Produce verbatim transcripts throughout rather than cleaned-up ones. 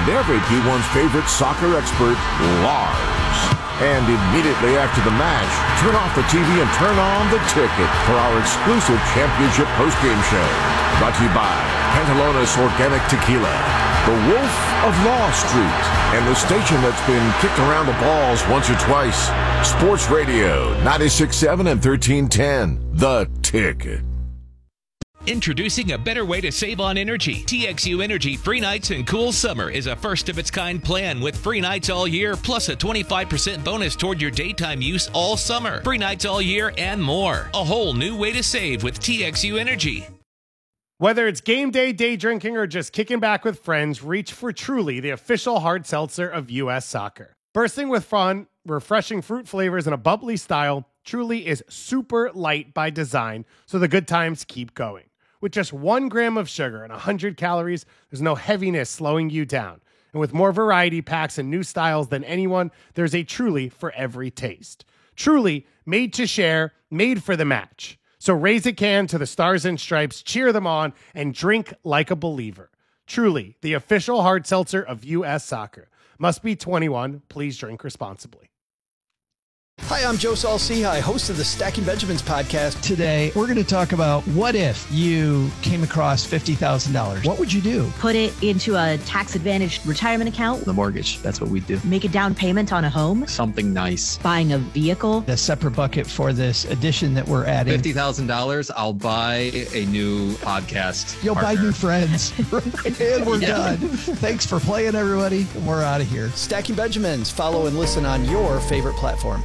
and every P one's favorite soccer expert, Lars. And immediately after the match, turn off the T V and turn on the ticket for our exclusive championship postgame show. Brought to you by Pantalones Organic Tequila, the Wolf of Law Street, and the station that's been kicked around the balls once or twice, Sports Radio, ninety-six point seven and thirteen ten, The Ticket. Introducing a better way to save on energy. T X U Energy Free Nights and Cool Summer is a first-of-its-kind plan with free nights all year, plus a twenty-five percent bonus toward your daytime use all summer. Free nights all year and more. A whole new way to save with T X U Energy. Whether it's game day, day drinking, or just kicking back with friends, reach for Truly, the official hard seltzer of U S Soccer. Bursting with fun, refreshing fruit flavors, and a bubbly style, Truly is super light by design, so the good times keep going. With just one gram of sugar and one hundred calories, there's no heaviness slowing you down. And with more variety packs and new styles than anyone, there's a Truly for every taste. Truly, made to share, made for the match. So raise a can to the Stars and Stripes, cheer them on, and drink like a believer. Truly, the official hard seltzer of U S Soccer. Must be twenty-one. Please drink responsibly. Hi, I'm Joe Saul-Sehy, host of the Stacking Benjamins podcast. Today, we're going to talk about what if you came across fifty thousand dollars. What would you do? Put it into a tax-advantaged retirement account. The mortgage, that's what we do. Make a down payment on a home. Something nice. Buying a vehicle. A separate bucket for this addition that we're adding. fifty thousand dollars, I'll buy a new podcast You'll partner. buy new friends. And we're Yeah. done. Thanks for playing, everybody. And we're out of here. Stacking Benjamins. Follow and listen on your favorite platform.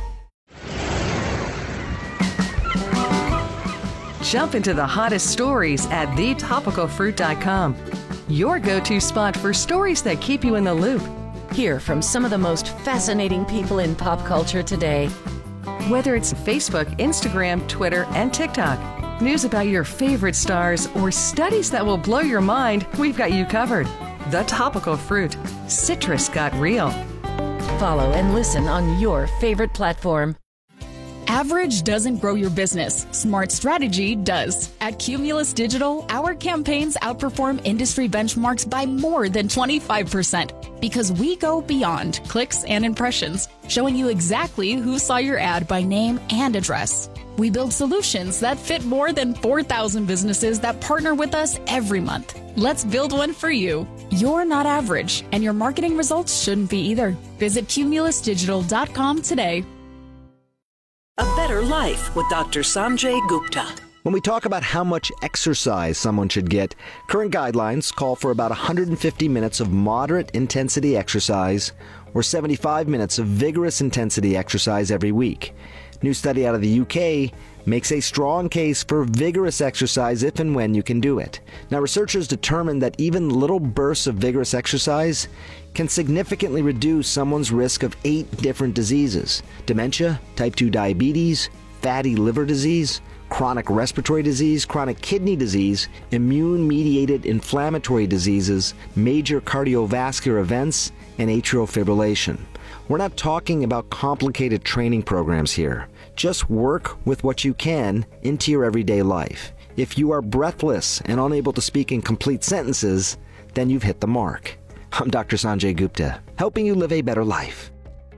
Jump into the hottest stories at the topical fruit dot com. Your go-to spot for stories that keep you in the loop. Hear from some of the most fascinating people in pop culture today. Whether it's Facebook, Instagram, Twitter, and TikTok, news about your favorite stars, or studies that will blow your mind, we've got you covered. The Topical Fruit. Citrus got real. Follow and listen on your favorite platform. Average doesn't grow your business. Smart strategy does. At Cumulus Digital, our campaigns outperform industry benchmarks by more than twenty-five percent because we go beyond clicks and impressions, showing you exactly who saw your ad by name and address. We build solutions that fit more than four thousand businesses that partner with us every month. Let's build one for you. You're not average, and your marketing results shouldn't be either. Visit cumulus digital dot com today. A Better Life with Doctor Sanjay Gupta. When we talk about how much exercise someone should get, current guidelines call for about one hundred fifty minutes of moderate intensity exercise or seventy-five minutes of vigorous intensity exercise every week. New study out of the U K makes a strong case for vigorous exercise if and when you can do it. Now, researchers determined that even little bursts of vigorous exercise can significantly reduce someone's risk of eight different diseases: dementia, type two diabetes, fatty liver disease, chronic respiratory disease, chronic kidney disease, immune-mediated inflammatory diseases, major cardiovascular events, and atrial fibrillation. We're not talking about complicated training programs here. Just work with what you can into your everyday life. If you are breathless and unable to speak in complete sentences, then you've hit the mark. I'm Doctor Sanjay Gupta, helping you live a better life.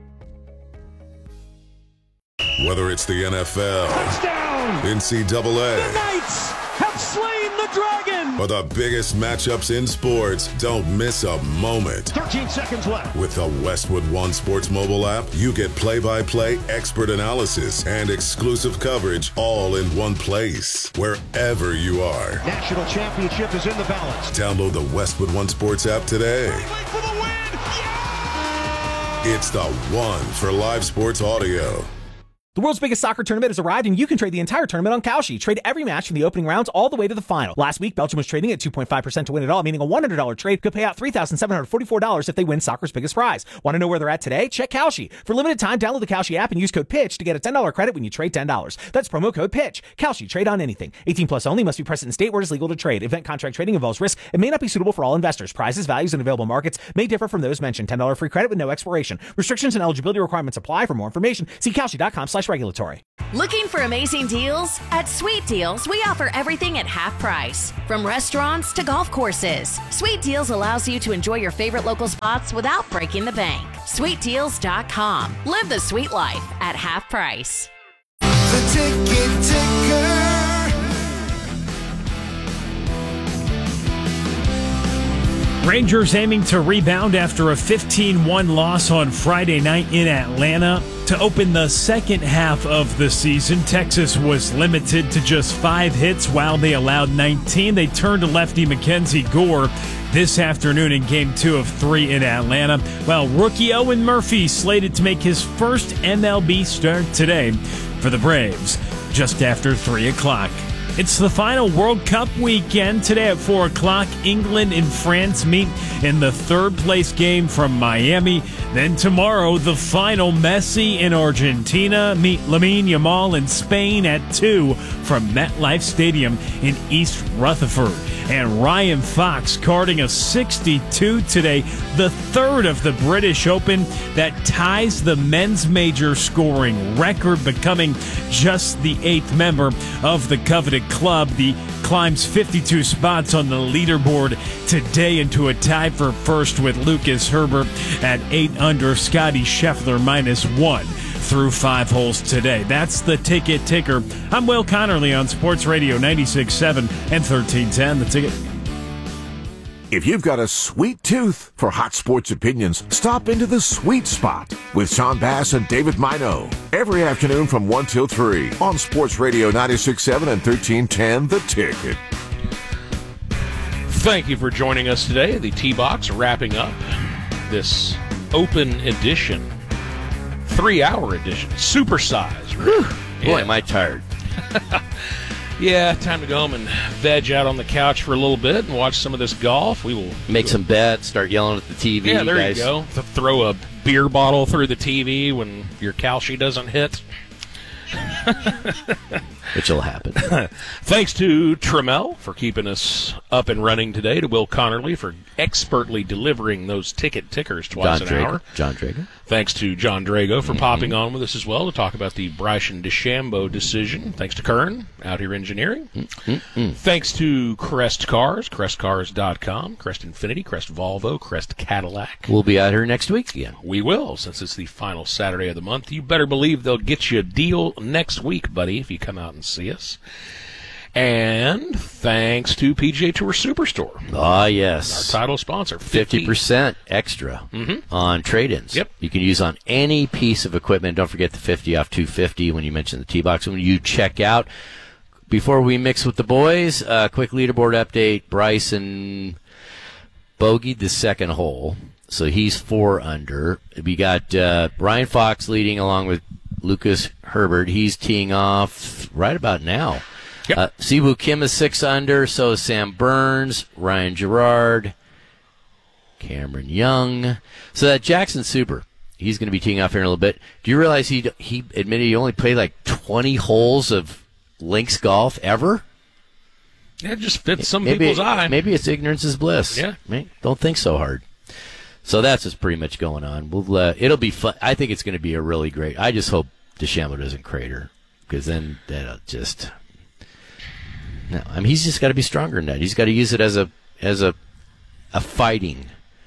Whether it's the N F L, touchdown, N C double A, the Knights have slain the dragon, or the biggest matchups in sports, don't miss a moment. thirteen seconds left. With the Westwood One Sports mobile app, you get play-by-play expert analysis and exclusive coverage all in one place, wherever you are. National championship is in the balance. Download the Westwood One Sports app today. For the win. Yeah! It's the one for live sports audio. The world's biggest soccer tournament has arrived, and you can trade the entire tournament on Kalshi. Trade every match from the opening rounds all the way to the final. Last week, Belgium was trading at two point five percent to win it all, meaning a one hundred dollars trade could pay out three thousand seven hundred forty-four dollars if they win soccer's biggest prize. Want to know where they're at today? Check Kalshi. For limited time, download the Kalshi app and use code PITCH to get a ten dollars credit when you trade ten dollars. That's promo code PITCH. Kalshi. Trade on anything. eighteen plus only. Must be present in state where it is legal to trade. Event contract trading involves risk and may not be suitable for all investors. Prizes, values, and available markets may differ from those mentioned. ten dollars free credit with no expiration. Restrictions and eligibility requirements apply. For more information, see Kalshi dot com slash regulatory. Looking for amazing deals? At Sweet Deals, we offer everything at half price. From restaurants to golf courses, Sweet Deals allows you to enjoy your favorite local spots without breaking the bank. sweet deals dot com. Live the sweet life at half price. The ticket ticker. Rangers aiming to rebound after a fifteen one loss on Friday night in Atlanta. To open the second half of the season, Texas was limited to just five hits while they allowed nineteen. They turned to lefty Mackenzie Gore this afternoon in game two of three in Atlanta, while rookie Owen Murphy slated to make his first M L B start today for the Braves just after three o'clock. It's the final World Cup weekend. Today at four o'clock, England and France meet in the third-place game from Miami. Then tomorrow, the final, Messi in Argentina meet Lamine Yamal in Spain at two from MetLife Stadium in East Rutherford. And Ryan Fox carding a sixty-two today, the third of the British Open that ties the men's major scoring record, becoming just the eighth member of the coveted club. The climbs fifty-two spots on the leaderboard today into a tie for first with Lucas Herbert at eight under, Scotty Scheffler minus one through five holes today. That's the Ticket Ticker. I'm Will Connerly on Sports Radio ninety-six point seven and thirteen ten. The Ticket. If you've got a sweet tooth for hot sports opinions, stop into the Sweet Spot with Sean Bass and David Mino every afternoon from one till three on Sports Radio ninety-six point seven and thirteen ten. The Ticket. Thank you for joining us today. The T-Box wrapping up this open edition, three-hour edition, supersized. Really. Boy, Yeah. am I tired. Yeah, time to go home and veg out on the couch for a little bit and watch some of this golf. We will Make some bets, start yelling at the T V. Yeah, there guys. you go. To throw a beer bottle through the T V when your Calci doesn't hit. Which will happen. Thanks to Trammell for keeping us up and running today, to Will Connerly for expertly delivering those ticket tickers twice John an Drago. hour. John Drago. Thanks to John Drago for Mm-hmm. popping on with us as well to talk about the Bryson DeChambeau decision. Thanks to Kern, out here engineering. Mm-hmm. Thanks to Crest Cars, crest cars dot com, Crest Infinity, Crest Volvo, Crest Cadillac. We'll be out here next week again. We will, since it's the final Saturday of the month. You better believe they'll get you a deal next week, buddy, if you come out and see us. And thanks to P G A Tour Superstore. Ah, yes. Our title sponsor. fifty percent extra Mhm. on trade-ins. Yep. You can use on any piece of equipment. Don't forget the fifty off two fifty when you mention the T-Box. When you check out, before we mix with the boys, uh, quick leaderboard update. Bryson bogeyed the second hole, so he's four under. We got uh, Ryan Fox leading along with Lucas Herbert. He's teeing off right about now. Yep. Uh, Siwoo Kim is six under, so is Sam Burns, Ryan Gerard, Cameron Young. So that Jackson Super, he's going to be teeing off here in a little bit. Do you realize he he admitted he only played like twenty holes of links golf ever? Yeah, it just fits some maybe, people's eye. Maybe it's ignorance is bliss. Yeah. Maybe, don't think so hard. So that's what's pretty much going on. We'll uh, it'll be fun. I think it's going to be a really great. I just hope DeChambeau doesn't crater, because then that'll just. No, I mean he's just got to be stronger than that. He's got to use it as a as a a fighting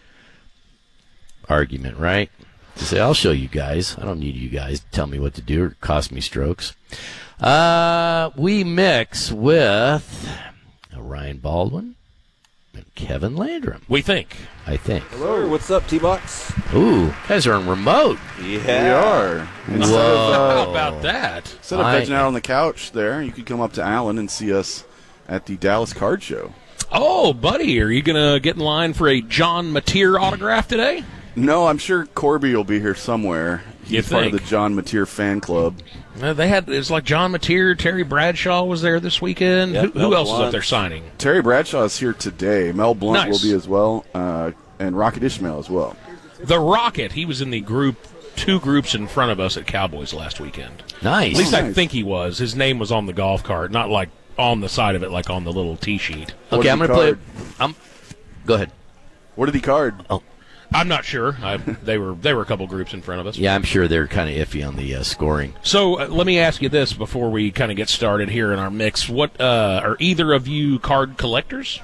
argument, right? To say, I'll show you guys. I don't need you guys to tell me what to do or cost me strokes. Uh, we mix with Ryan Baldwin and Kevin Landrum. We think. I think. Hello, what's up, T-Box? Ooh, guys are on remote. Yeah. We are. Instead Whoa. of, uh, How about that? Instead of I- vegging out on the couch there, you could come up to Allen and see us at the Dallas Card Show. Oh, buddy, are you going to get in line for a John Mateer autograph today? No, I'm sure Corby will be here somewhere. You He's part of think? the John Mateer fan club. Uh, they had, it's like John Mateer, Terry Bradshaw was there this weekend. Yep, who Mel who else is Blunt. up there signing? Terry Bradshaw is here today. Mel Blunt Nice. will be as well, uh, and Rocket Ishmael as well. The Rocket, he was in the group, two groups in front of us at Cowboys last weekend. Nice. At least Oh, I nice. think he was. His name was on the golf cart, not like on the side of it, like on the little tee sheet. What Okay, did I'm he going to play. card? I'm. Go ahead. What did he card? Oh, I'm not sure. I, they were they were a couple groups in front of us. Yeah, I'm sure they're kind of iffy on the uh, scoring. So uh, let me ask you this before we kind of get started here in our mix. What uh, are either of you card collectors?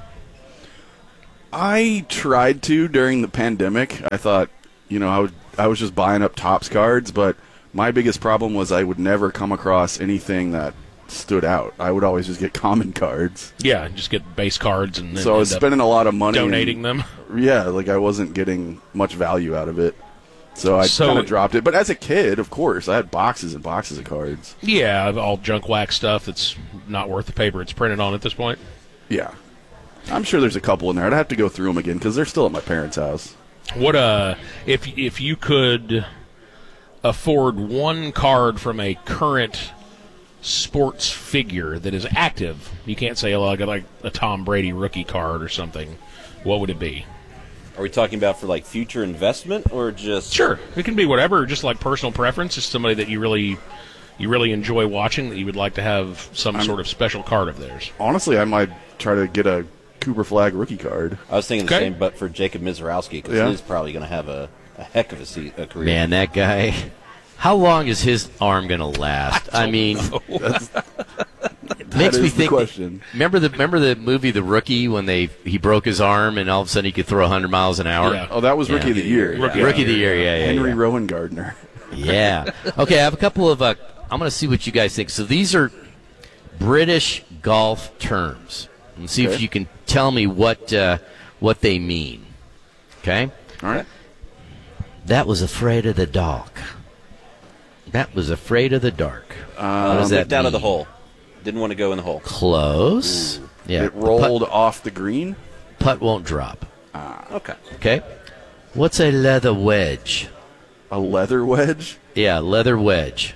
I tried to during the pandemic. I thought, you know, I would I was just buying up Topps cards, but my biggest problem was I would never come across anything that stood out. I would always just get common cards. Yeah, just get base cards and then so I was spending a lot of money donating and, them. Yeah, like I wasn't getting much value out of it. So I So- kind of dropped it. But as a kid, of course, I had boxes and boxes of cards. Yeah, all junk wax stuff that's not worth the paper it's printed on at this point. Yeah. I'm sure there's a couple in there. I'd have to go through them again because they're still at my parents' house. What uh, if if you could afford one card from a current sports figure that is active, you can't say like like a Tom Brady rookie card or something, what would it be? Are we talking about for like future investment or just Sure, it can be whatever, just like personal preference. Just somebody that you really you really enjoy watching that you would like to have some I'm- sort of special card of theirs. Honestly, I might try to get a Cooper Flag rookie card. I was thinking the Okay. same, but for Jacob Mizorowski, because Yeah. he's probably going to have a, a heck of a, se- a career. Man, that guy. How long is his arm going to last? I, mean, That's, it makes that me is the think. question. Remember the remember the movie The Rookie when they he broke his arm and all of a sudden he could throw one hundred miles an hour? Yeah. Oh, that was Rookie Yeah. of the Year. Rookie, Rookie of the Year, yeah, yeah. Henry yeah. Rowan Gardner. Yeah. Okay, I have a couple of. Uh, I'm going to see what you guys think. So these are British golf terms. And see if Okay. you can tell me what uh, what they mean. Okay. All right. That was afraid of the dark. That was afraid of the dark. Um, what does that Dipped out of the mean? hole. Didn't want to go in the hole. Close. Yeah. It the rolled putt, off the green. putt won't drop. Okay. Okay. What's a leather wedge? A leather wedge. Yeah, leather wedge.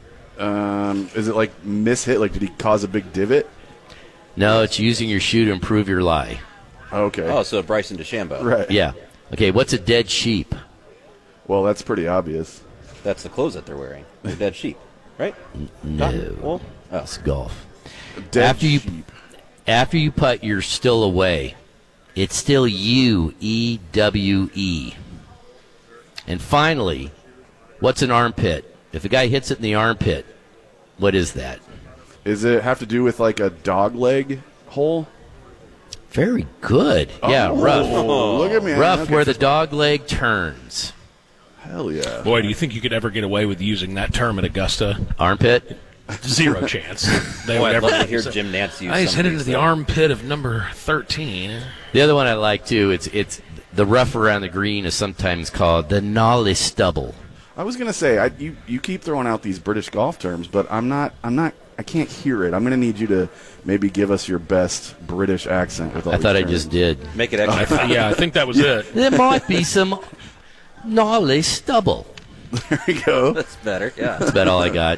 Um, is it like mishit? Like, did he cause a big divot? No, it's using your shoe to improve your lie. Okay. Oh, so Bryson DeChambeau. Right. Yeah. Okay, what's a dead sheep? Well, that's pretty obvious. That's the clothes that they're wearing. They're dead sheep, right? No. Cotton wool? Oh. It's golf. Dead after you sheep. after you putt, you're still away. It's still U E W E. And finally, what's an armpit? If a guy hits it in the armpit, what is that? Does it have to do with like a dog leg hole? Very good. Yeah, Oh, rough. look at me. Rough Okay. where the dog leg turns. Hell yeah. Boy, do you think you could ever get away with using that term at Augusta? Armpit? Zero chance. They Boy, would I'd ever love to hear Jim Nantz use I just some hit of into these the things. armpit of number thirteen. The other one I like too, it's it's the rough around the green is sometimes called the nollie stubble. I was gonna say I, you you keep throwing out these British golf terms, but I'm not I'm not I can't hear it. I'm gonna need you to maybe give us your best British accent with all I these thought I terms. just did. Make it extra. Yeah, I think that was it. There might be some nollie stubble. There you go. That's better, yeah. That's about all I got.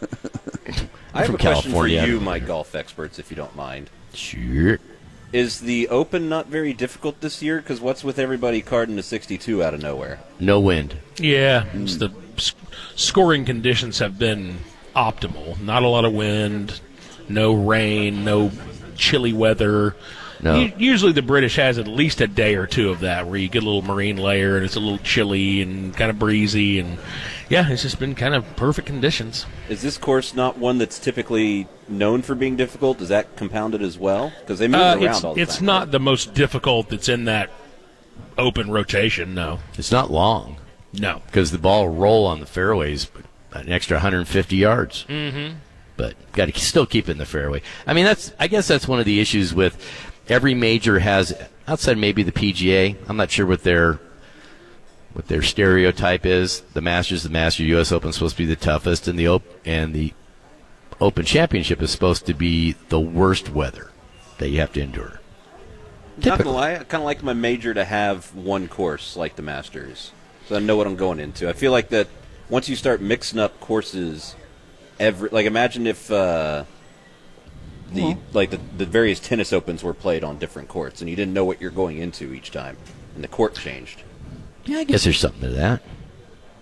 I have from a question California. for you, my golf experts, if you don't mind. Sure. Is the Open not very difficult this year? Because what's with everybody carding a sixty-two out of nowhere? No wind. Yeah, it's the s- scoring conditions have been optimal. Not a lot of wind, no rain, no chilly weather. No. U- usually the British has at least a day or two of that where you get a little marine layer and it's a little chilly and kind of breezy. And, yeah, it's just been kind of perfect conditions. Is this course not one that's typically known for being difficult? Is that compounded as well? Because they move Uh, around it's all the it's time. not the most difficult that's in that open rotation, no. It's not long. No. Because the ball will roll on the fairways an extra one hundred fifty yards. Mm-hmm. But got to still keep it in the fairway. I mean, that's I guess that's one of the issues with every major has, outside maybe the P G A, I'm not sure what their what their stereotype is. The Masters, the Masters, U S Open is supposed to be the toughest, and the op- and the Open Championship is supposed to be the worst weather that you have to endure. Not gonna lie, I kind of like my major to have one course like the Masters, so I know what I'm going into. I feel like that once you start mixing up courses, every like imagine if uh, the Well. like the, the various tennis opens were played on different courts, and you didn't know what you're going into each time, and the court changed. Yeah, I guess there's something to that.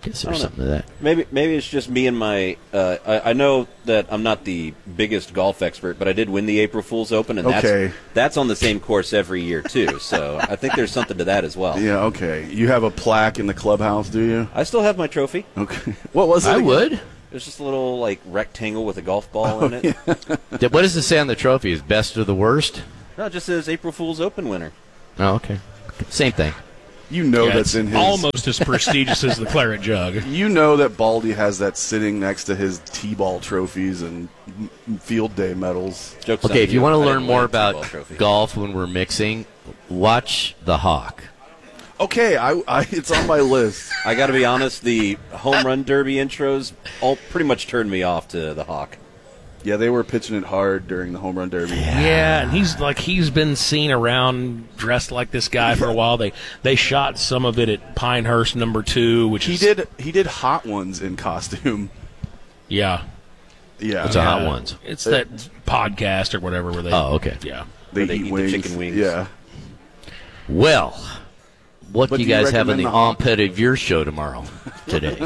Guess I don't there's know. something to that. Maybe maybe it's just me and my. Uh, I, I know that I'm not the biggest golf expert, but I did win the April Fool's Open, and Okay. that's that's on the same course every year too. So I think there's something to that as well. Yeah, okay. You have a plaque in the clubhouse, do you? I still have my trophy. Okay. What was it? I again? would. It's just a little like rectangle with a golf ball in it. Did- What does it say on the trophy? Is best of the worst? No, it just says April Fool's Open winner. Oh, okay. Same thing. You know Yeah, that's it's in his. almost as prestigious as the claret jug. You know that Baldy has that sitting next to his T-ball trophies and m- field day medals. Jokes Okay, on if you I want to didn't learn win more a T-ball about trophy. golf when we're mixing, watch The Hawk. Okay, I, I it's on my list. I got to be honest, the home run derby intros all pretty much turned me off to the Hawk. Yeah, they were pitching it hard during the home run derby. Yeah, and he's like he's been seen around dressed like this guy for a while. They they shot some of it at Pinehurst number two, which He is, did he did Hot Ones in costume. Yeah, Yeah. What's a Hot Yeah. Ones? It's that podcast or whatever where they. Oh, okay. Yeah. They, They eat, eat the wings. chicken wings. Yeah. Well, what But do you do you guys have on recommend the The Hawk? armpit of your show tomorrow, today?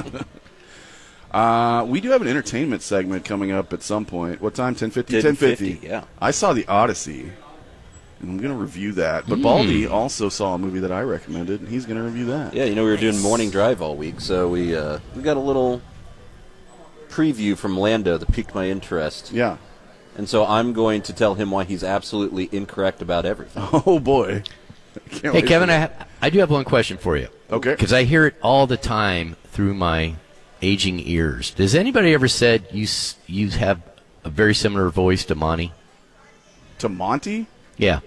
Uh, we do have an entertainment segment coming up at some point. What time? ten fifty? ten fifty, yeah. I saw The Odyssey, and I'm going to review that. But Mm. Baldy also saw a movie that I recommended, and he's going to review that. Yeah, you know we were doing morning drive all week, so we uh, we got a little preview from Lando that piqued my interest. Yeah. And so I'm going to tell him why he's absolutely incorrect about everything. Oh, boy. Can't Hey, wait Kevin, for I, that. ha- I do have one question for you. Okay. Because I hear it all the time through my aging ears. Does anybody ever said you s- you have a very similar voice to Monty? To Monty? Yeah.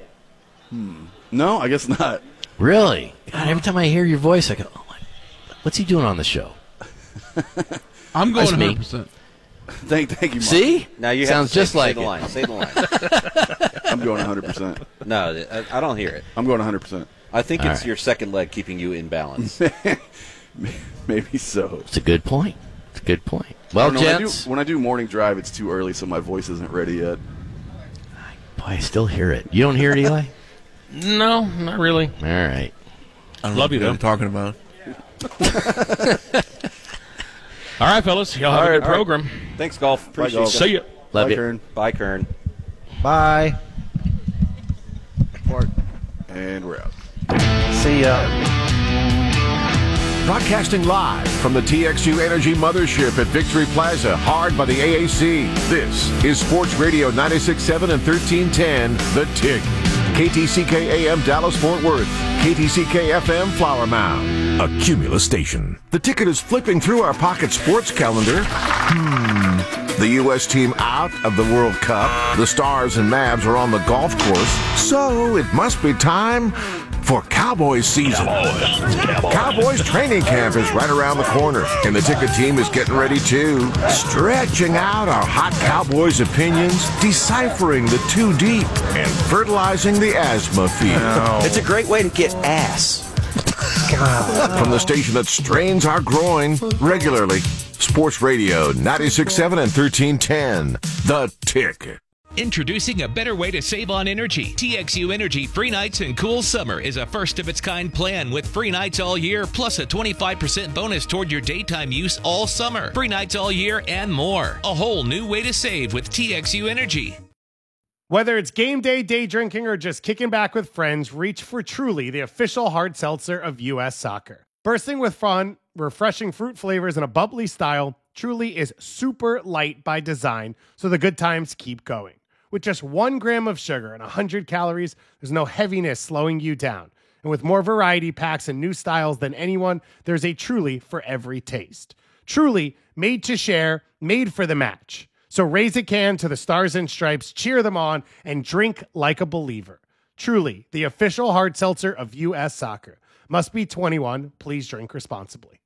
No, I guess not. Really? God, every time I hear your voice, I go, oh my, what's he doing on the show? I'm going That's me. one hundred percent. Thank, thank you, Monty. See? Now you Sounds have to say, just like say the it. line. Say the line. I'm going one hundred percent. No, I, I don't hear it. I'm going one hundred percent. I think All it's right. your second leg keeping you in balance. Maybe so. It's a good point. It's a good point. I Well, don't know, when, I do, gents, when I do morning drive, it's too early, so my voice isn't ready yet. boy, I still hear it. You don't hear it, Eli? No, not really. All right. I don't Love know you, what though. you're talking about. All right, fellas, y'all have All a right, good all right. program. Thanks, golf. Appreciate golf. it. See ya. Love Bye, you. Kern. Bye, Kern. Bye. And we're out. See ya. Broadcasting live from the T X U Energy Mothership at Victory Plaza, hard by the A A C. This is Sports Radio ninety-six point seven and thirteen ten, The Tick. K T C K A M Dallas-Fort Worth. K T C K F M Flower Mound. A Cumulus station. The Ticket is flipping through our pocket sports calendar. Hmm. The U S team out of the World Cup. The Stars and Mavs are on the golf course. So it must be time for Cowboys season. Cowboys. Cowboys. Cowboys training camp is right around the corner, and the Ticket team is getting ready too. Stretching out our hot Cowboys opinions, deciphering the too deep, and fertilizing the asthma field. It's a great way to get ass. From the station that strains our groin regularly, Sports Radio ninety-six point seven and thirteen ten, The Tick. Introducing a better way to save on energy. T X U Energy Free Nights and Cool Summer is a first-of-its-kind plan with free nights all year, plus a twenty-five percent bonus toward your daytime use all summer. Free nights all year and more. A whole new way to save with T X U Energy. Whether it's game day, day drinking, or just kicking back with friends, reach for Truly, the official hard seltzer of U S Soccer. Bursting with fun, refreshing fruit flavors, and a bubbly style, Truly is super light by design, so the good times keep going. With just one gram of sugar and one hundred calories, there's no heaviness slowing you down. And with more variety packs and new styles than anyone, there's a Truly for every taste. Truly, made to share, made for the match. So raise a can to the Stars and Stripes, cheer them on, and drink like a believer. Truly, the official hard seltzer of U S Soccer. Must be twenty-one. Please drink responsibly.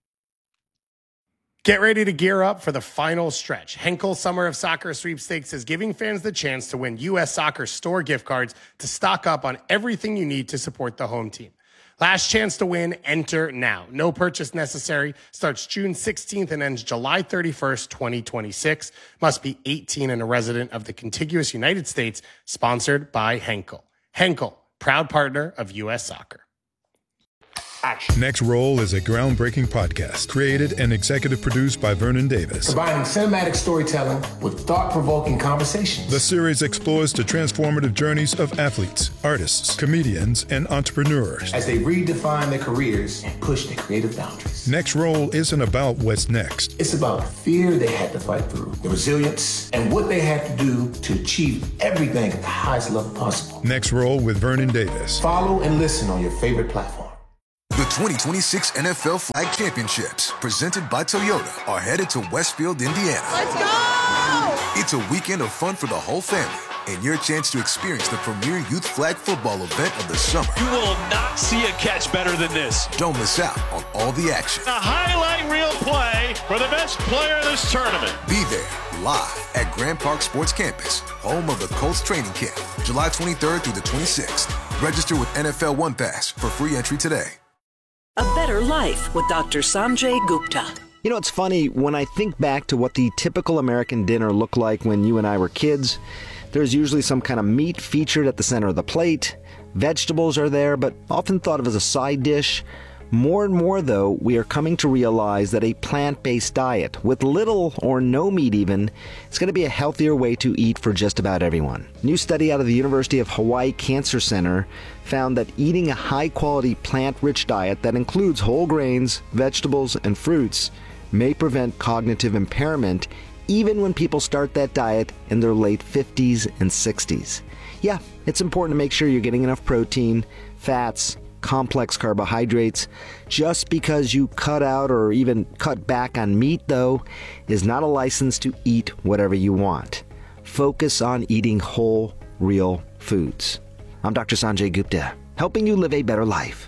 Get ready to gear up for the final stretch. Henkel Summer of Soccer Sweepstakes is giving fans the chance to win U S Soccer store gift cards to stock up on everything you need to support the home team. Last chance to win, enter now. No purchase necessary. Starts June sixteenth and ends July thirty-first, twenty twenty-six. Must be eighteen and a resident of the contiguous United States. Sponsored by Henkel. Henkel, proud partner of U S Soccer. action. Next Roll is a groundbreaking podcast created and executive produced by Vernon Davis. Combining cinematic storytelling with thought-provoking conversations. The series explores the transformative journeys of athletes, artists, comedians, and entrepreneurs as they redefine their careers and push their creative boundaries. Next Roll isn't about what's next. It's about the fear they had to fight through, the resilience, and what they had to do to achieve everything at the highest level possible. Next Roll with Vernon Davis. Follow and listen on your favorite platform. The twenty twenty-six N F L Flag Championships, presented by Toyota, are headed to Westfield, Indiana. Let's go! It's a weekend of fun for the whole family and your chance to experience the premier youth flag football event of the summer. You will not see a catch better than this. Don't miss out on all the action. A highlight reel play for the best player in this tournament. Be there live at Grand Park Sports Campus, home of the Colts training camp, July twenty-third through the twenty-sixth. Register with N F L One Pass for free entry today. A Better Life with Doctor Sanjay Gupta. You know, it's funny, when I think back to what the typical American dinner looked like when you and I were kids, there's usually some kind of meat featured at the center of the plate. Vegetables are there, but often thought of as a side dish. More and more, though, we are coming to realize that a plant-based diet, with little or no meat even, is going to be a healthier way to eat for just about everyone. A new study out of the University of Hawaii Cancer Center found that eating a high-quality plant-rich diet that includes whole grains, vegetables, and fruits may prevent cognitive impairment even when people start that diet in their late fifties and sixties. Yeah, it's important to make sure you're getting enough protein, fats, complex carbohydrates. Just because you cut out or even cut back on meat, though, is not a license to eat whatever you want. Focus on eating whole, real foods. I'm Doctor Sanjay Gupta, helping you live a better life.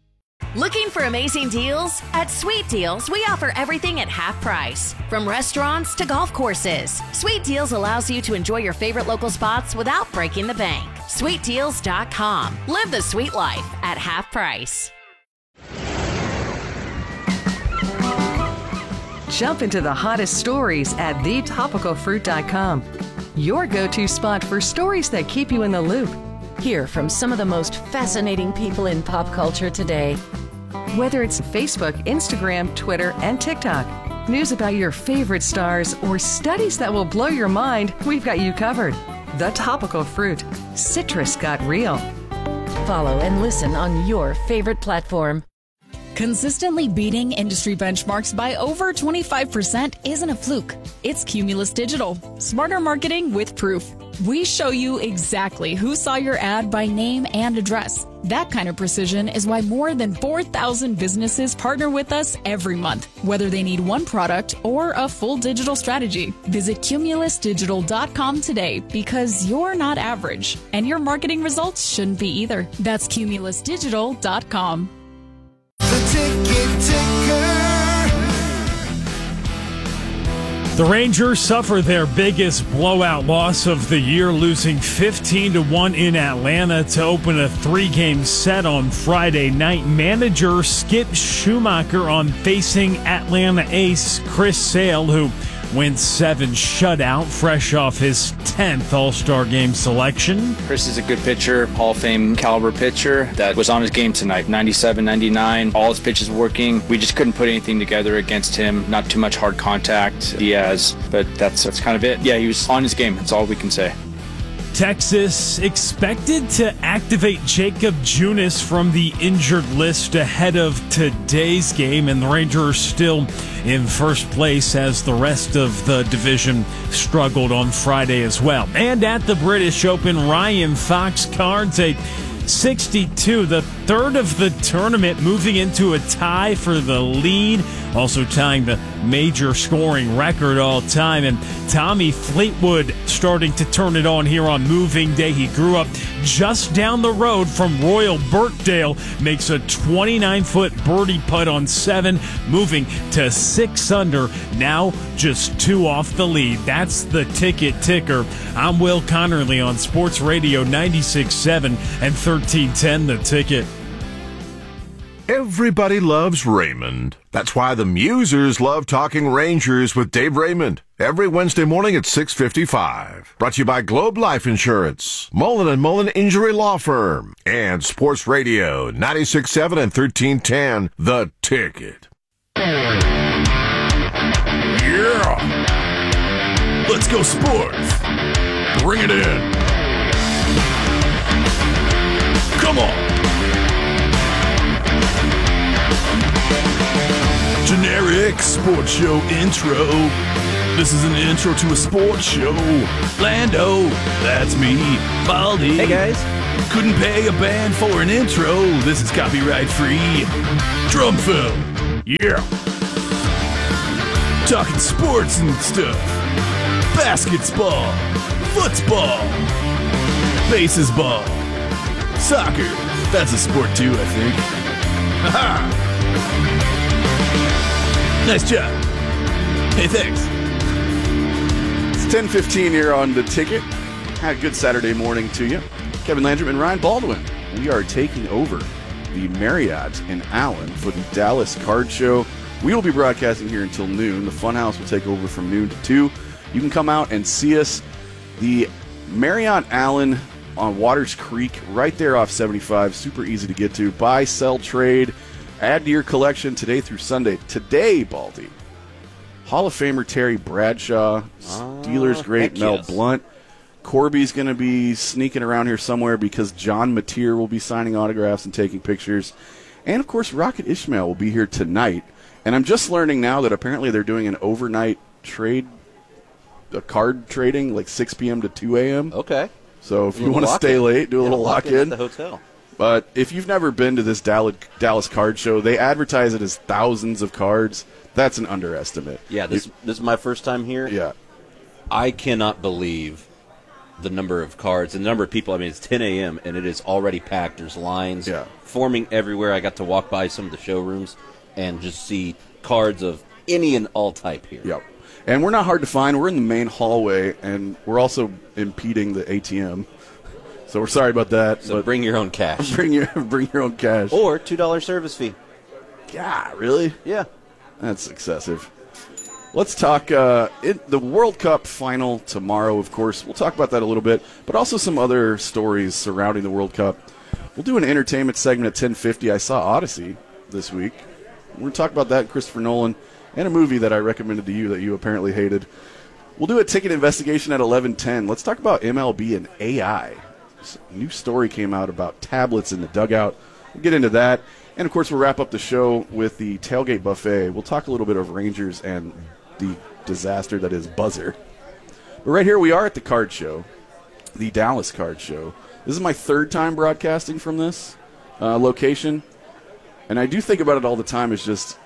Looking for amazing deals? At Sweet Deals, we offer everything at half price. From restaurants to golf courses, Sweet Deals allows you to enjoy your favorite local spots without breaking the bank. sweet deals dot com. Live the sweet life at half price. Jump into the hottest stories at the topical fruit dot com. Your go-to spot for stories that keep you in the loop. Hear from some of the most fascinating people in pop culture today. Whether it's Facebook, Instagram, Twitter, and TikTok, news about your favorite stars, or studies that will blow your mind, we've got you covered. The Topical Fruit. Citrus got real. Follow and listen on your favorite platform. Consistently beating industry benchmarks by over twenty-five percent isn't a fluke. It's Cumulus Digital. Smarter marketing with proof. We show you exactly who saw your ad by name and address. That kind of precision is why more than four thousand businesses partner with us every month, whether they need one product or a full digital strategy. Visit cumulus digital dot com today, because you're not average, and your marketing results shouldn't be either. That's cumulus digital dot com. The ticket ticker. The Rangers suffer their biggest blowout loss of the year, losing fifteen to one in Atlanta to open a three-game set on Friday night. Manager Skip Schumacher on facing Atlanta ace Chris Sale, who went seven shutout, fresh off his tenth All-Star Game selection. Chris is a good pitcher, Hall of Fame caliber pitcher that was on his game tonight. ninety-seven, ninety-nine, all his pitches working. We just couldn't put anything together against him. Not too much hard contact, Diaz, but that's that's kind of it. Yeah, he was on his game. That's all we can say. Texas expected to activate Jacob Junis from the injured list ahead of today's game, and the Rangers still in first place as the rest of the division struggled on Friday as well. And at the British Open, Ryan Fox cards a sixty-two, the third of the tournament, moving into a tie for the lead, also tying the major scoring record all time. And Tommy Fleetwood starting to turn it on here on moving day. He grew up just down the road from Royal Birkdale, makes a twenty-nine foot birdie putt on seven, moving to six under, now just two off the lead. That's the ticket ticker. I'm Will Connerly on Sports Radio ninety-six point seven and thirteen ten The Ticket. Everybody loves Raymond. That's why the Musers love talking Rangers with Dave Raymond every Wednesday morning at six fifty-five. Brought to you by Globe Life Insurance, Mullen and Mullen Injury Law Firm, and Sports Radio ninety-six point seven and thirteen ten, The Ticket. Yeah! Let's go sports! Bring it in! Come on! Generic sports show intro. This is an intro to a sports show. Lando, that's me, Baldy. Hey guys. Couldn't pay a band for an intro. This is copyright free. Drum fill. Yeah. Talking sports and stuff. Basketball. Football. Baseball. Soccer. That's a sport too, I think. Haha. Nice job. Hey, thanks. It's ten fifteen here on The Ticket. Had a good Saturday morning to you. Kevin Landrum and Ryan Baldwin. We are taking over the Marriott in Allen for the Dallas Card Show. We will be broadcasting here until noon. The Funhouse will take over from noon to two. You can come out and see us. The Marriott Allen on Waters Creek, right there off seventy-five. Super easy to get to. Buy, sell, trade. Add to your collection today through Sunday. Today, Baldy, Hall of Famer Terry Bradshaw, Steelers great heck Mel yes. Blunt. Corby's going to be sneaking around here somewhere because John Mateer will be signing autographs and taking pictures. And, of course, Rocket Ishmael will be here tonight. And I'm just learning now that apparently they're doing an overnight trade, a card trading, like six p.m. to two a.m. Okay. So if A you little want to stay lock-in. late, do a Yeah, little lock-in lock-in. at the hotel. But if you've never been to this Dallas, Dallas Card Show, they advertise it as thousands of cards. That's an underestimate. Yeah, this this is my first time here. Yeah. I cannot believe the number of cards and the number of people. I mean, it's ten a.m. and it is already packed. There's lines Yeah. forming everywhere. I got to walk by some of the showrooms and just see cards of any and all type here. Yep. And we're not hard to find. We're in the main hallway, and we're also impeding the A T M. So we're sorry about that. So but bring your own cash. Bring your bring your own cash. Or two dollars service fee. Yeah, really? Yeah. That's excessive. Let's talk uh, it, the World Cup final tomorrow, of course. We'll talk about that a little bit, but also some other stories surrounding the World Cup. We'll do an entertainment segment at ten fifty. I saw Odyssey this week. We're going to talk about that, Christopher Nolan, and a movie that I recommended to you that you apparently hated. We'll do a ticket investigation at eleven ten. Let's talk about M L B and A I. A new story came out about tablets in the dugout. We'll get into that. And, of course, we'll wrap up the show with the Tailgate Buffet. We'll talk a little bit of Rangers and the disaster that is Buzzer. But right here we are at the card show, the Dallas Card Show. This is my third time broadcasting from this uh, location. And I do think about it all the time. It's just,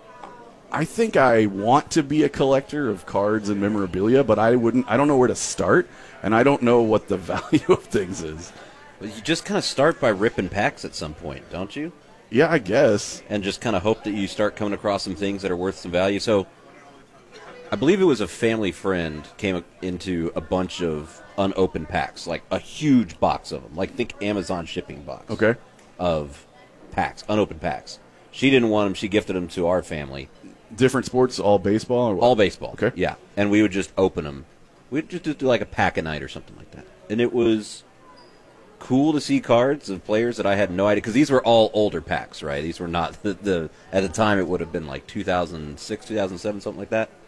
I think I want to be a collector of cards and memorabilia, but I wouldn't. I don't know where to start, and I don't know what the value of things is. But you just kind of start by ripping packs at some point, don't you? Yeah, I guess. And just kind of hope that you start coming across some things that are worth some value. So I believe it was a family friend came into a bunch of unopened packs, like a huge box of them. Like, think Amazon shipping box. Okay. Of packs, unopened packs. She didn't want them. She gifted them to our family. Different sports, all baseball? Or what? All baseball. Okay. Yeah. And we would just open them. We'd just do like a pack a night or something like that. And it was cool to see cards of players that I had no idea, because these were all older packs, right? These were not the, the at the time it would have been like two thousand six, two thousand seven, something like that.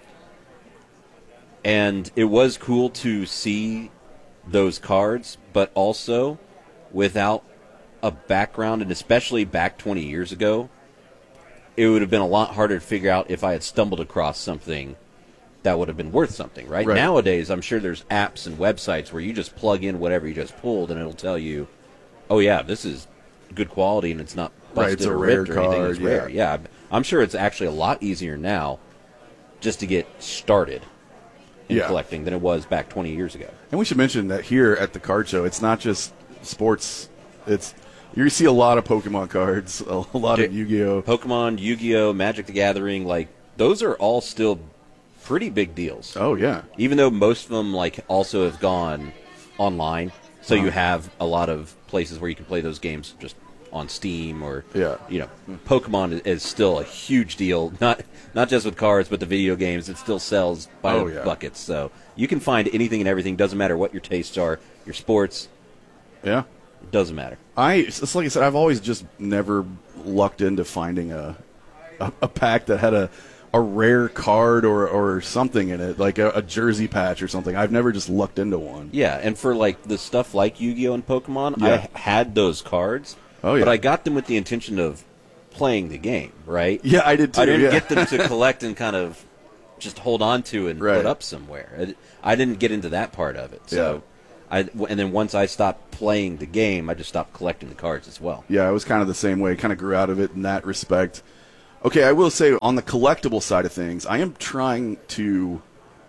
And it was cool to see those cards, but also without a background, and especially back twenty years ago, it would have been a lot harder to figure out if I had stumbled across something that would have been worth something, right? Right. Nowadays, I'm sure there's apps and websites where you just plug in whatever you just pulled, and it'll tell you, oh, yeah, this is good quality, and it's not busted Right, it's a or rare ripped or anything. card, It's rare. yeah. Yeah, I'm sure it's actually a lot easier now just to get started in Yeah. collecting than it was back twenty years ago. And we should mention that here at the card show, it's not just sports. It's you see a lot of Pokemon cards, a lot of Yu-Gi-Oh. Pokemon, Yu-Gi-Oh, Magic the Gathering, like, those are all still pretty big deals. Oh, yeah. Even though most of them, like, also have gone online, so Uh-huh. you have a lot of places where you can play those games just on Steam or yeah. you know, Pokemon is, is still a huge deal. Not not just with cards, but the video games. It still sells by Oh, the yeah. buckets. So you can find anything and everything. Doesn't matter what your tastes are, your sports. Yeah. It doesn't matter. I it's like I said, I've always just never lucked into finding a a, a pack that had a a rare card or or something in it, like a, a jersey patch or something. I've never just lucked into one. Yeah, and for like the stuff like Yu-Gi-Oh and Pokemon, Yeah. I had those cards. Oh, yeah. But I got them with the intention of playing the game, right? Yeah, I did too, I didn't yeah. get them to collect and kind of just hold on to and Right. put up somewhere. I, I didn't get into that part of it. So, I and then once I stopped playing the game, I just stopped collecting the cards as well. Yeah, I was kind of the same way. Kind of grew out of it in that respect. Okay, I will say on the collectible side of things, I am trying to,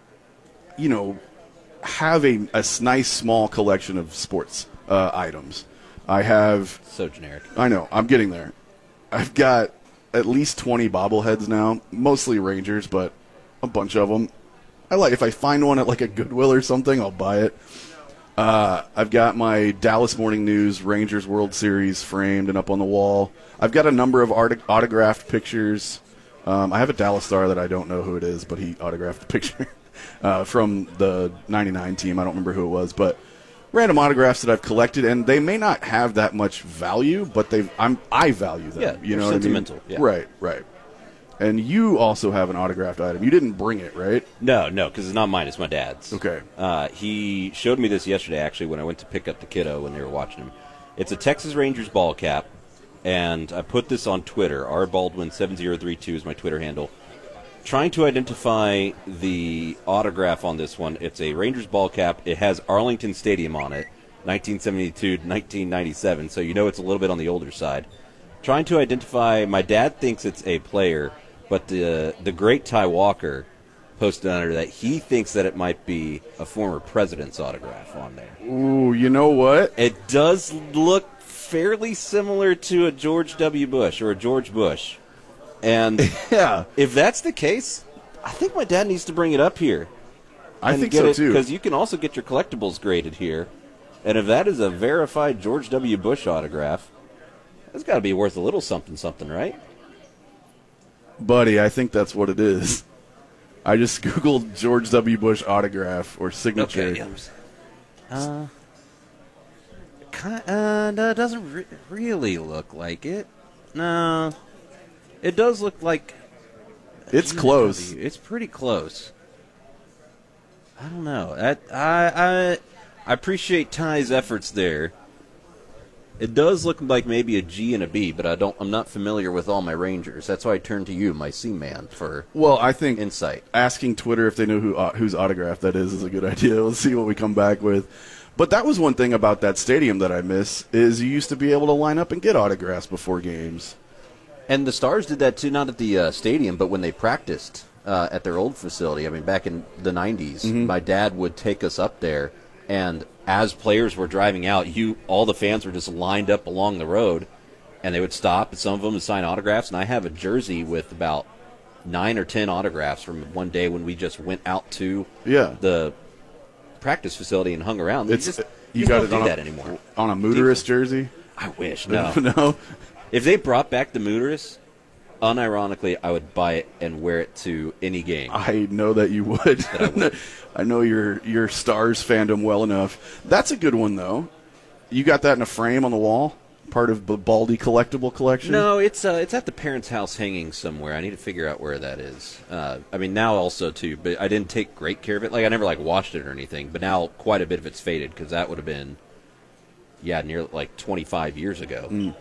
you know, have a, a s- nice small collection of sports uh, items. I have so generic. I know. I'm getting there. I've got at least twenty bobbleheads now, mostly Rangers, but a bunch of them. I like if I find one at like a Goodwill or something, I'll buy it. Uh, I've got my Dallas Morning News Rangers World Series framed and up on the wall. I've got a number of art- autographed pictures. Um, I have a Dallas Star that I don't know who it is, but he autographed a picture uh, from the ninety-nine team. I don't remember who it was, but random autographs that I've collected, and they may not have that much value, but they I'm I value them. Yeah, you they're know sentimental, what I mean? yeah. Right, right. And you also have an autographed item. You didn't bring it, right? No, no, because it's not mine. It's my dad's. Okay. Uh, he showed me this yesterday, actually, when I went to pick up the kiddo when they were watching him. It's a Texas Rangers ball cap, and I put this on Twitter. R Baldwin seven zero three two is my Twitter handle. Trying to identify the autograph on this one. It's a Rangers ball cap. It has Arlington Stadium on it, nineteen seventy-two to nineteen ninety-seven, so you know it's a little bit on the older side. Trying to identify, my dad thinks it's a player, but the the great Ty Walker posted under that he thinks that it might be a former president's autograph on there. Ooh, you know what? It does look fairly similar to a George W. Bush or a George Bush. And yeah, if that's the case, I think my dad needs to bring it up here. I think so, too. Because you can also get your collectibles graded here. And if that is a verified George W. Bush autograph, that's got to be worth a little something something, right? Buddy, I think that's what it is. I just Googled George W. Bush autograph or signature. Okay, uh, kind uh, no, it doesn't re- really look like it. No, it does look like It's close. It's pretty close. I don't know. I I I, I appreciate Ty's efforts there. It does look like maybe a G and a B, but I don't. I'm not familiar with all my Rangers. That's why I turned to you, my C-man, for Well, I think insight. Asking Twitter if they know who uh, whose autograph that is is a good idea. Let's see what we come back with. But that was one thing about that stadium that I miss is you used to be able to line up and get autographs before games. And the Stars did that too, not at the uh, stadium, but when they practiced uh, at their old facility. I mean, back in the nineties, Mhm. my dad would take us up there, and as players were driving out, you all the fans were just lined up along the road, and they would stop, and some of them would sign autographs. And I have a jersey with about nine or ten autographs from one day when we just went out to Yeah. the practice facility and hung around. You It's just, you you got don't it do on that a, anymore. on a Mooterist jersey. I wish. No. no. If they brought back the Mooterist, unironically, I would buy it and wear it to any game. I know that you would. I, would. I know your your Stars fandom well enough. That's a good one though. You got that in a frame on the wall, part of the Baldy collectible collection. No, it's uh, it's at the parents' house hanging somewhere. I need to figure out where that is. Uh, I mean, now also too, but I didn't take great care of it. Like I never like washed it or anything. But now quite a bit of it's faded because that would have been, yeah, near like twenty-five years ago. Mm.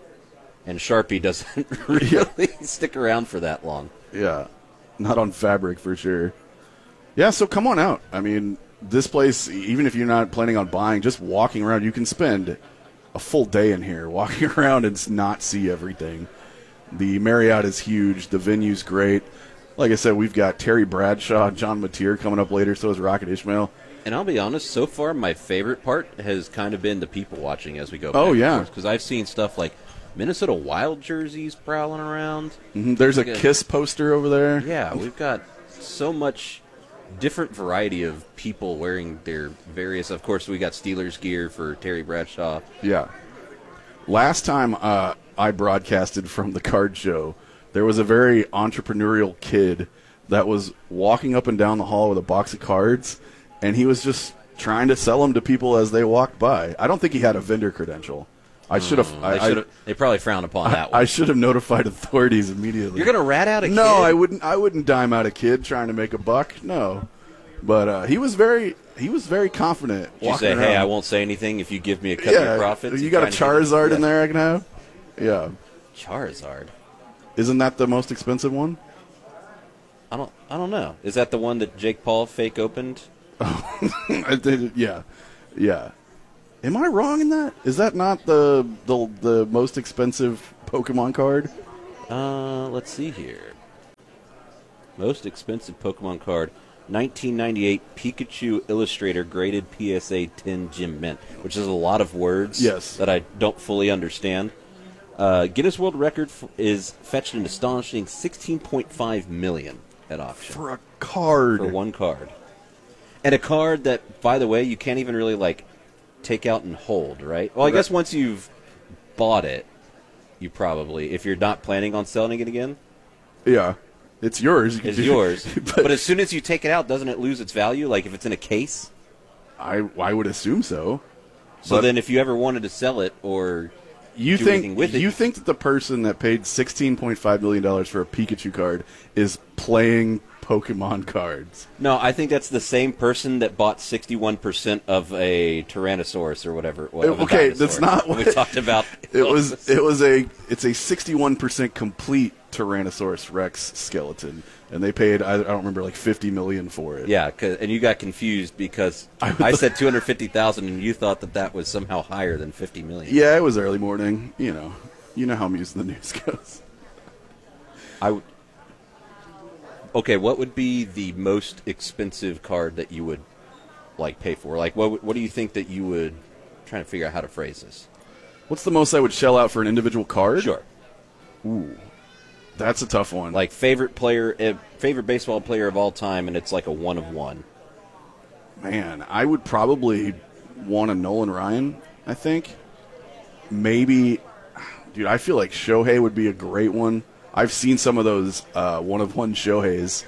And Sharpie doesn't really stick around for that long. Yeah, not on fabric for sure. Yeah, so come on out. I mean, this place, even if you're not planning on buying, just walking around, you can spend a full day in here walking around and not see everything. The Marriott is huge. The venue's great. Like I said, we've got Terry Bradshaw, John Mateer coming up later, so is Rocket Ishmael. And I'll be honest, so far my favorite part has kind of been the people watching as we go back Oh, yeah. because I've seen stuff like Minnesota Wild jerseys prowling around. Mm-hmm. There's a We've got- Kiss poster over there. Yeah, we've got so much different variety of people wearing their various. Of course, we got Steelers gear for Terry Bradshaw. Yeah. Last time uh, I broadcasted from the card show, there was a very entrepreneurial kid that was walking up and down the hall with a box of cards, and he was just trying to sell them to people as they walked by. I don't think he had a vendor credential. I should have. Mm, they, I, they probably frowned upon that one. I should have notified authorities immediately. You're going to rat out a kid? No, I wouldn't. I wouldn't dime out a kid trying to make a buck. No, but uh, he was very. He was very confident. Did you say, around. "Hey, I won't say anything if you give me a cut yeah, of your profits"? You got a Charizard yeah. in there I can have? Yeah. Charizard. Isn't that the most expensive one? I don't. I don't know. Is that the one that Jake Paul fake opened? I did, yeah, yeah. Am I wrong in that? Is that not the the the most expensive Pokemon card? Uh, let's see here. Most expensive Pokemon card, nineteen ninety-eight Pikachu Illustrator graded P S A ten Gym Mint, which is a lot of words yes. that I don't fully understand. Uh, Guinness World Record f- is fetched an astonishing sixteen point five million at auction for a card. For one card, and a card that, by the way, you can't even really like take out and hold, right? Well, I guess once you've bought it, you probably, if you're not planning on selling it again. Yeah, it's yours. It's yours. but, but as soon as you take it out, doesn't it lose its value? Like if it's in a case? I I would assume so. So but then if you ever wanted to sell it or you do think anything with it, you think that the person that paid sixteen point five million dollars for a Pikachu card is playing Pokemon cards? No, I think that's the same person that bought sixty-one percent of a Tyrannosaurus or whatever. Well, okay, that's not what we talked about. It was it was a it's a sixty-one percent complete Tyrannosaurus Rex skeleton, and they paid I, I don't remember like fifty million dollars for it. Yeah, and you got confused because I, I said two hundred fifty thousand and you thought that that was somehow higher than fifty million dollars. Yeah, it was early morning. You know, you know how Muse the News goes. I would. Okay, what would be the most expensive card that you would like pay for? Like, what what do you think that you would? I'm trying to figure out how to phrase this. What's the most I would shell out for an individual card? Sure. Ooh, that's a tough one. Like favorite player, uh, favorite baseball player of all time, and it's like a one of one. Man, I would probably want a Nolan Ryan. I think maybe, dude. I feel like Shohei would be a great one. I've seen some of those uh, one-of-one Shoheis.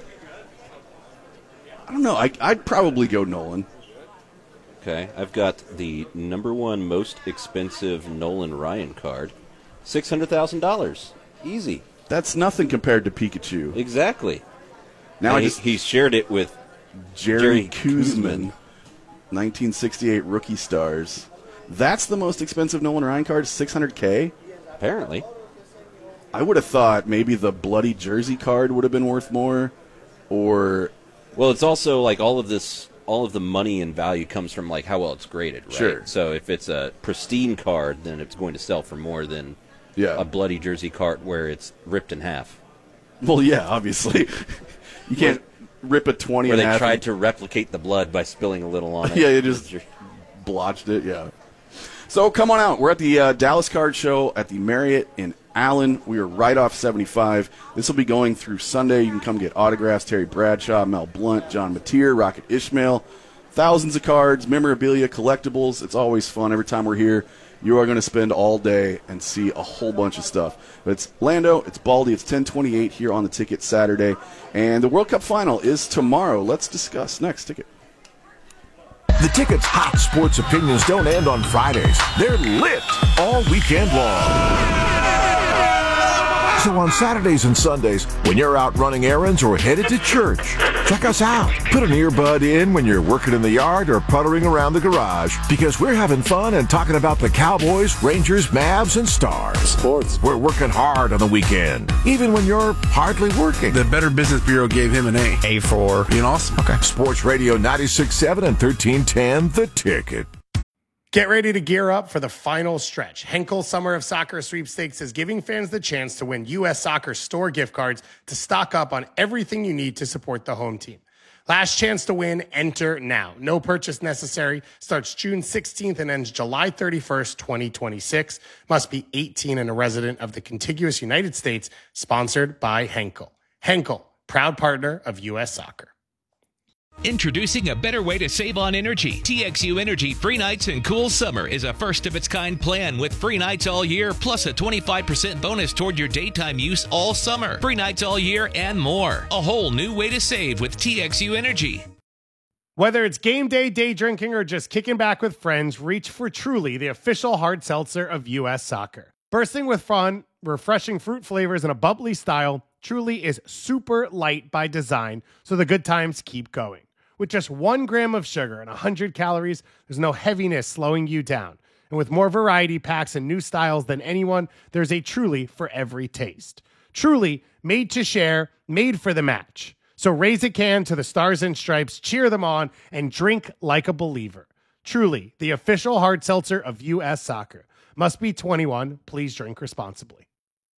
I don't know. I, I'd probably go Nolan. Okay. I've got the number one most expensive Nolan Ryan card. six hundred thousand dollars. Easy. That's nothing compared to Pikachu. Exactly. Now and I he, just, he shared it with Jerry, Jerry Koosman, nineteen sixty-eight Rookie Stars. That's the most expensive Nolan Ryan card, six hundred K? Apparently. I would have thought maybe the bloody jersey card would have been worth more, or... Well, it's also like all of this, all of the money and value comes from like how well it's graded, right? Sure. So if it's a pristine card, then it's going to sell for more than yeah. a bloody jersey card where it's ripped in half. Well, yeah, obviously. You can't rip a twenty where in they half. tried to replicate the blood by spilling a little on it. Yeah, you just blotched it, yeah. So come on out. We're at the uh, Dallas Card Show at the Marriott in Allen. We are right off seventy-five. This will be going through Sunday. You can come get autographs. Terry Bradshaw, Mel Blunt, John Mateer, Rocket Ishmael. Thousands of cards, memorabilia, collectibles. It's always fun. Every time we're here, you are going to spend all day and see a whole bunch of stuff. But it's Lando, it's Baldy, it's ten twenty-eight here on the Ticket Saturday. And the World Cup Final is tomorrow. Let's discuss next. Ticket. The Ticket's hot sports opinions don't end on Fridays. They're lit all weekend long. So on Saturdays and Sundays, when you're out running errands or headed to church, check us out. Put an earbud in when you're working in the yard or puttering around the garage, because we're having fun and talking about the Cowboys, Rangers, Mavs, and Stars. Sports. We're working hard on the weekend, even when you're hardly working. The Better Business Bureau gave him an A. A for being awesome. Okay. Sports Radio ninety-six point seven and thirteen ten, The Ticket. Get ready to gear up for the final stretch. Henkel Summer of Soccer Sweepstakes is giving fans the chance to win U S Soccer store gift cards to stock up on everything you need to support the home team. Last chance to win, enter now. No purchase necessary. Starts June sixteenth and ends July thirty-first, twenty twenty-six. Must be eighteen and a resident of the contiguous United States. Sponsored by Henkel. Henkel, proud partner of U S Soccer. Introducing a better way to save on energy. T X U Energy Free Nights and Cool Summer is a first-of-its-kind plan with free nights all year, plus a twenty-five percent bonus toward your daytime use all summer. Free nights all year and more. A whole new way to save with T X U Energy. Whether it's game day, day drinking, or just kicking back with friends, reach for Truly, the official hard seltzer of U S Soccer. Bursting with fun, refreshing fruit flavors, and a bubbly style, Truly is super light by design, so the good times keep going. With just one gram of sugar and one hundred calories, there's no heaviness slowing you down. And with more variety packs and new styles than anyone, there's a Truly for every taste. Truly, made to share, made for the match. So raise a can to the Stars and Stripes, cheer them on, and drink like a believer. Truly, the official hard seltzer of U S Soccer. Must be twenty-one. Please drink responsibly.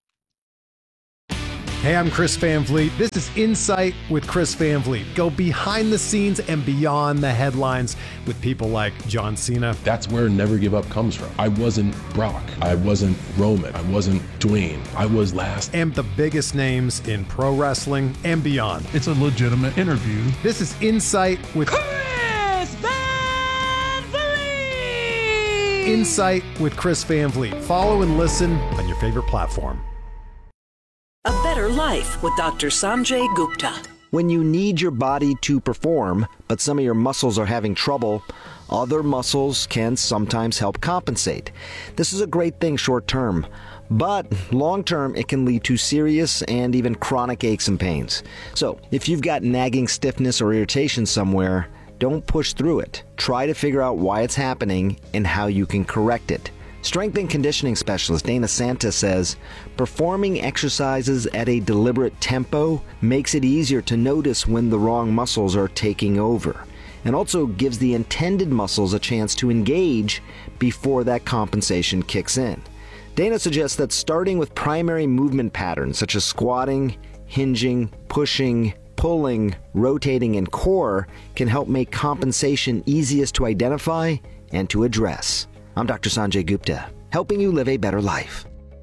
Hey, I'm Chris Van Vliet. This is Insight with Chris Van Vliet. Go behind the scenes and beyond the headlines with people like John Cena. That's where Never Give Up comes from. I wasn't Brock. I wasn't Roman. I wasn't Dwayne. I was last. And the biggest names in pro wrestling and beyond. It's a legitimate interview. This is Insight with Chris Van Vliet! Insight with Chris Van Vliet. Follow and listen on your favorite platform. A Better Life with Doctor Sanjay Gupta. When you need your body to perform, but some of your muscles are having trouble, other muscles can sometimes help compensate. This is a great thing short term, but long term it can lead to serious and even chronic aches and pains. So if you've got nagging stiffness or irritation somewhere, don't push through it. Try to figure out why it's happening and how you can correct it. Strength and conditioning specialist Dana Santa says, performing exercises at a deliberate tempo makes it easier to notice when the wrong muscles are taking over, and also gives the intended muscles a chance to engage before that compensation kicks in. Dana suggests that starting with primary movement patterns such as squatting, hinging, pushing, pulling, rotating, and core can help make compensation easiest to identify and to address. I'm Doctor Sanjay Gupta, helping you live a better life.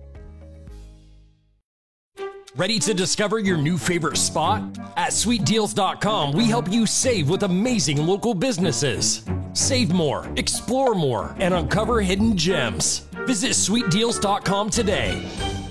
Ready to discover your new favorite spot? At sweet deals dot com, we help you save with amazing local businesses. Save more, explore more, and uncover hidden gems. Visit sweet deals dot com today.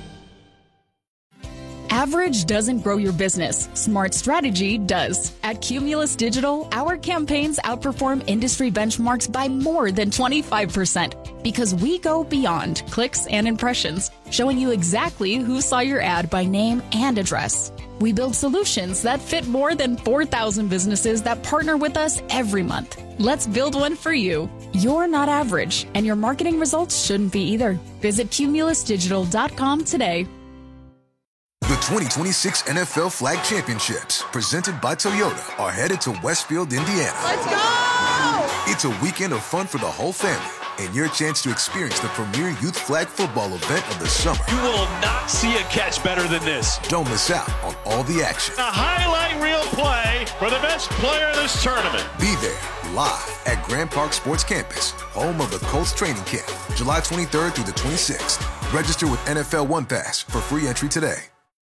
Average doesn't grow your business. Smart strategy does. At Cumulus Digital, our campaigns outperform industry benchmarks by more than twenty-five percent because we go beyond clicks and impressions, showing you exactly who saw your ad by name and address. We build solutions that fit more than four thousand businesses that partner with us every month. Let's build one for you. You're not average, and your marketing results shouldn't be either. Visit Cumulus Digital dot com today. The twenty twenty-six N F L Flag Championships, presented by Toyota, are headed to Westfield, Indiana. Let's go! It's a weekend of fun for the whole family, and your chance to experience the premier youth flag football event of the summer. You will not see a catch better than this. Don't miss out on all the action. A highlight reel play for the best player in this tournament. Be there, live at Grand Park Sports Campus, home of the Colts training camp, July twenty-third through the twenty-sixth. Register with N F L One Pass for free entry today.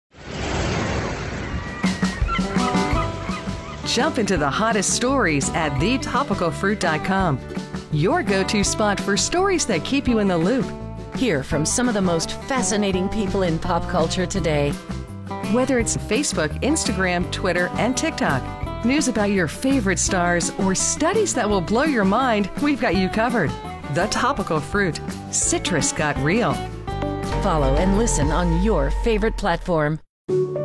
Jump into the hottest stories at the topical fruit dot com. Your go-to spot for stories that keep you in the loop. Hear from some of the most fascinating people in pop culture today. Whether it's Facebook, Instagram, Twitter, and TikTok, news about your favorite stars, or studies that will blow your mind, we've got you covered. The Topical Fruit. Citrus got real. Follow and listen on your favorite platform.